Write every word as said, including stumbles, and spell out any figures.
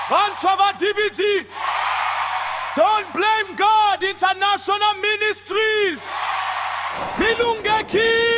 Antrava D B G. Don't blame God. International Ministries. Milungeki.